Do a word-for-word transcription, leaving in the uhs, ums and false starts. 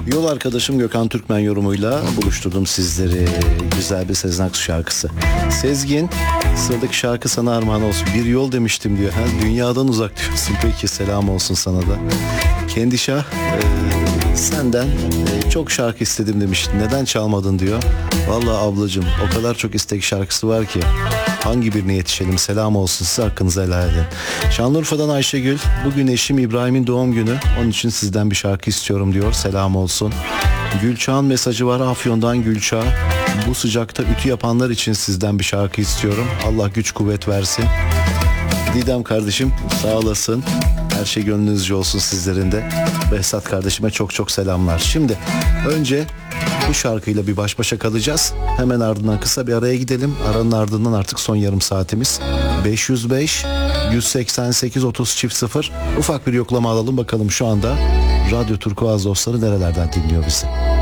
Yol arkadaşım Gökhan Türkmen yorumuyla buluşturdum sizleri. Güzel bir Sezen Aksu şarkısı. Sezgin, sıradaki şarkı sana armağan olsun. Bir yol demiştim diyor. Ha, dünyadan uzak diyorsun. Peki, selam olsun sana da. Kendişah, e, senden e, çok şarkı istedim demiştin. Neden çalmadın diyor. Vallahi ablacığım, o kadar çok istek şarkısı var ki. Hangi birine yetişelim? Selam olsun size, hakkınızı helal edin. Şanlıurfa'dan Ayşegül, bugün eşim İbrahim'in doğum günü. Onun için sizden bir şarkı istiyorum diyor. Selam olsun. Gülçağ'ın mesajı var, Afyon'dan Gülçağ. Bu sıcakta ütü yapanlar için sizden bir şarkı istiyorum. Allah güç kuvvet versin. Didem kardeşim, sağ olasın. Her şey gönlünüzce olsun sizlerin de. Behzat kardeşime çok çok selamlar. Şimdi önce bu şarkıyla bir baş başa kalacağız. Hemen ardından kısa bir araya gidelim. Aranın ardından artık son yarım saatimiz. beş yüz beş yüz seksen sekiz otuz çift sıfır. Ufak bir yoklama alalım bakalım şu anda Radyo Turkuaz dostları nerelerden dinliyor bizi.